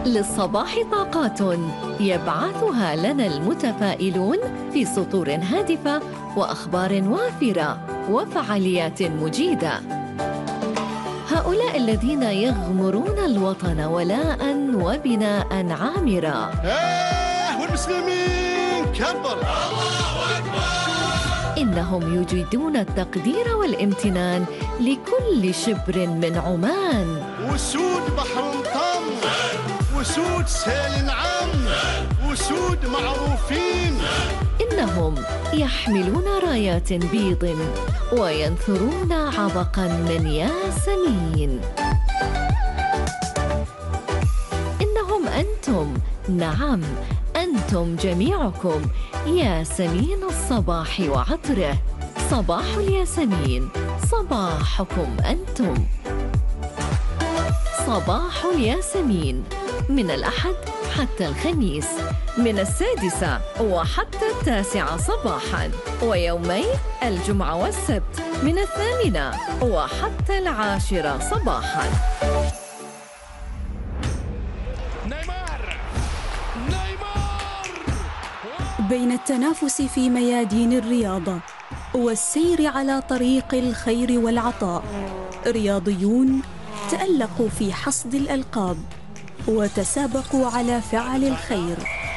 للصباح طاقات يبعثها لنا المتفائلون في سطور هادفة وأخبار وافرة وفعاليات مجيدة. هؤلاء الذين يغمرون الوطن ولاء وبناء عامرا. والمسلمين كبر الله أكبر. إنهم يجيدون التقدير والامتنان لكل شبر من عمان. وسود بحر طم، وسود سيل نعم، وسود معروفين. إنهم يحملون رايات بيض وينثرون عبقا من ياسمين. إنهم أنتم، نعم أنتم جميعكم ياسمين الصباح وعطره. صباح الياسمين، صباحكم أنتم. صباح الياسمين من الأحد حتى الخميس، من 6 وحتى 9 صباحاً، ويومي الجمعة والسبت من 8 وحتى 10 صباحاً. بين التنافس في ميادين الرياضة والسير على طريق الخير والعطاء، رياضيون تألقوا في حصد الألقاب وتسابقوا على فعل الخير.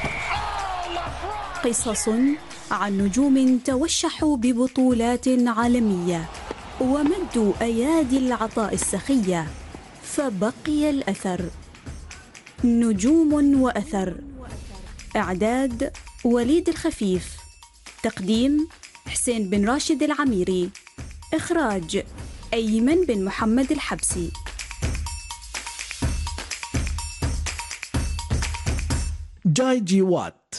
قصص عن نجوم توشحوا ببطولات عالمية ومدوا أيادي العطاء السخية، فبقي الأثر. نجوم وأثر. إعداد وليد الخفيف. تقديم حسين بن راشد العميري. إخراج أيمن بن محمد الحبسي. جاي جي وات.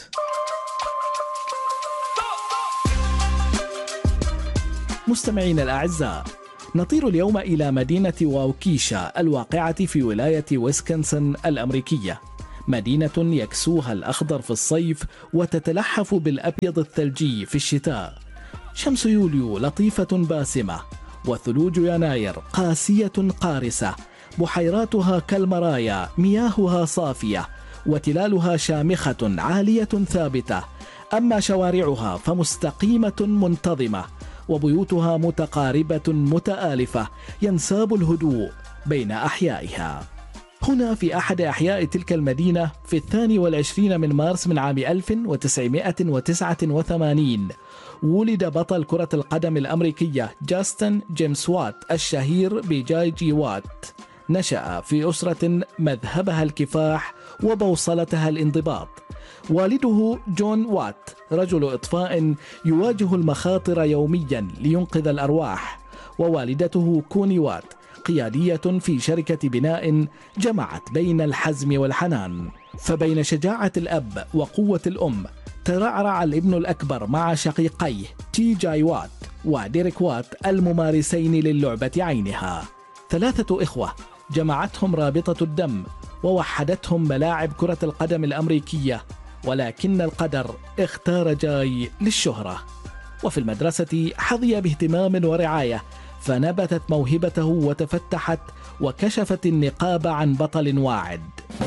مستمعين الأعزاء، نطير اليوم إلى مدينة واوكيشا الواقعة في ولاية ويسكنسن الأمريكية، مدينة يكسوها الأخضر في الصيف وتتلحف بالأبيض الثلجي في الشتاء. شمس يوليو لطيفة باسمة، وثلوج يناير قاسية قارسة، بحيراتها كالمرايا، مياهها صافية، وتلالها شامخة عالية ثابتة، أما شوارعها فمستقيمة منتظمة، وبيوتها متقاربة متآلفة، ينساب الهدوء بين أحيائها. هنا في أحد أحياء تلك المدينة في 22 من مارس من عام 1989 ولد بطل كرة القدم الأمريكية جاستن جيمس وات الشهير بجاي جي وات. نشأ في أسرة مذهبها الكفاح وبوصلتها الانضباط. والده جون وات رجل إطفاء يواجه المخاطر يوميا لينقذ الأرواح، ووالدته كوني وات قيادية في شركة بناء جمعت بين الحزم والحنان. فبين شجاعة الأب وقوة الأم ترعرع الابن الأكبر مع شقيقيه تي جاي وات وديريك وات الممارسين للعبة عينها. 3 إخوة جمعتهم رابطة الدم ووحدتهم ملاعب كرة القدم الأمريكية، ولكن القدر اختار جاي للشهرة. وفي المدرسة حظي باهتمام ورعاية، فنبتت موهبته وتفتحت وكشفت النقاب عن بطل واعد.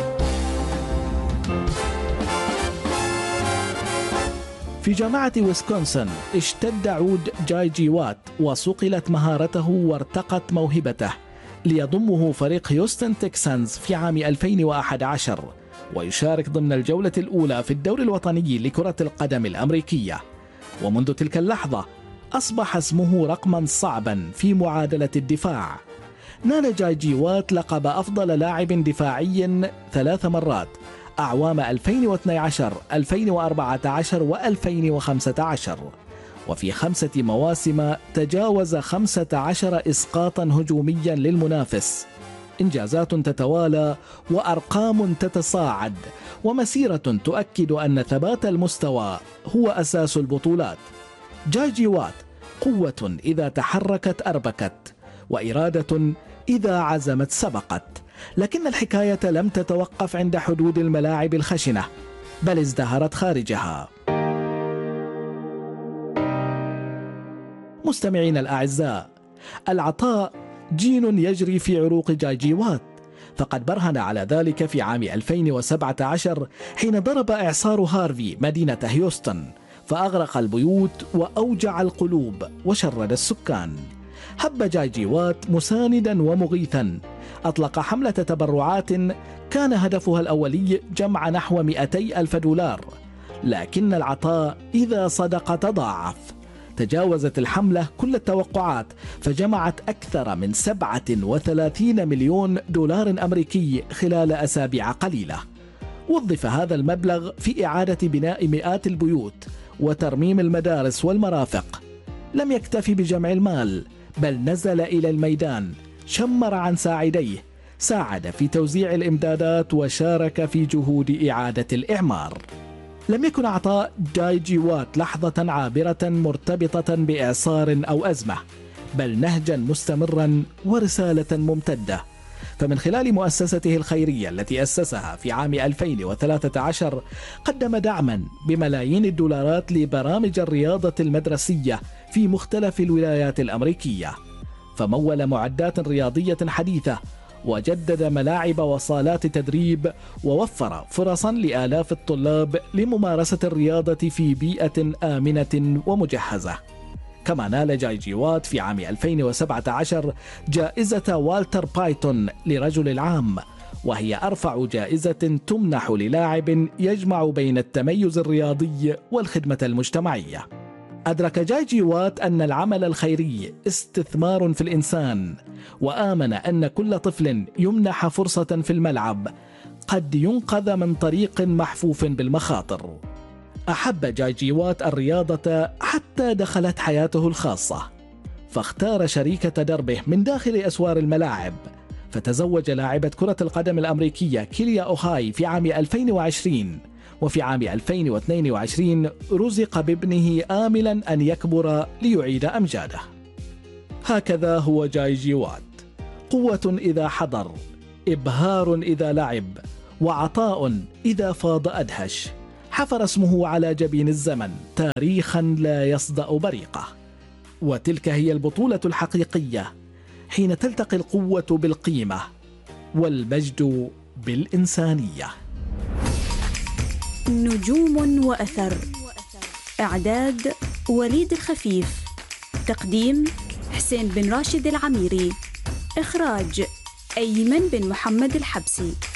في جامعة ويسكونسن اشتد عود جاي جي وات وصقلت مهارته وارتقت موهبته ليضمه فريق هيوستن تكسانز في عام 2011 ويشارك ضمن الجولة الأولى في الدوري الوطني لكرة القدم الأمريكية. ومنذ تلك اللحظة أصبح اسمه رقما صعبا في معادلة الدفاع. نال جاي جي وات لقب أفضل لاعب دفاعي 3 مرات أعوام 2012 2014 و2015، وفي 5 مواسم تجاوز 15 إسقاطا هجوميا للمنافس. إنجازات تتوالى وأرقام تتصاعد ومسيرة تؤكد أن ثبات المستوى هو أساس البطولات. جاي جي وات قوة إذا تحركت أربكت، وإرادة إذا عزمت سبقت. لكن الحكاية لم تتوقف عند حدود الملاعب الخشنة، بل ازدهرت خارجها. مستمعين الأعزاء، العطاء جين يجري في عروق جاي جي وات، فقد برهن على ذلك في عام 2017 حين ضرب إعصار هارفي مدينة هيوستن فأغرق البيوت وأوجع القلوب وشرد السكان. هب جاي جي وات مساندا ومغيثا، أطلق حملة تبرعات كان هدفها الأولي جمع نحو 200,000 دولار، لكن العطاء إذا صدق تضاعف. تجاوزت الحملة كل التوقعات فجمعت أكثر من 37 مليون دولار أمريكي خلال أسابيع قليلة. وظف هذا المبلغ في إعادة بناء مئات البيوت وترميم المدارس والمرافق. لم يكتفي بجمع المال، بل نزل إلى الميدان، شمر عن ساعديه، ساعد في توزيع الإمدادات وشارك في جهود إعادة الإعمار. لم يكن عطاء جاي جي وات لحظة عابرة مرتبطة بإعصار أو أزمة، بل نهجا مستمرا ورسالة ممتدة. فمن خلال مؤسسته الخيرية التي أسسها في عام 2013 قدم دعما بملايين الدولارات لبرامج الرياضة المدرسية في مختلف الولايات الأمريكية، فمول معدات رياضية حديثة، وجدد ملاعب وصالات تدريب، ووفر فرصا لآلاف الطلاب لممارسة الرياضة في بيئة آمنة ومجهزة. كما نال جاي جي وات في عام 2017 جائزة والتر بايتون لرجل العام، وهي أرفع جائزة تمنح للاعب يجمع بين التميز الرياضي والخدمة المجتمعية. أدرك جاي جي وات أن العمل الخيري استثمار في الإنسان، وآمن أن كل طفل يمنح فرصة في الملعب قد ينقذ من طريق محفوف بالمخاطر. أحب جاي جي وات الرياضة حتى دخلت حياته الخاصة، فاختار شريكة دربه من داخل أسوار الملاعب، فتزوج لاعبة كرة القدم الأمريكية كيليا أوهاي في عام 2020، وفي عام 2022 رزق بابنه آملا أن يكبر ليعيد أمجاده. هكذا هو جاي جي وات، قوة إذا حضر، إبهار إذا لعب، وعطاء إذا فاض أدهش. حفر اسمه على جبين الزمن تاريخا لا يصدأ بريقه. وتلك هي البطولة الحقيقية، حين تلتقي القوة بالقيمة والمجد بالإنسانية. نجوم وأثر، إعداد وليد الخفيف، تقديم حسين بن راشد العميري، إخراج أيمن بن محمد الحبسي.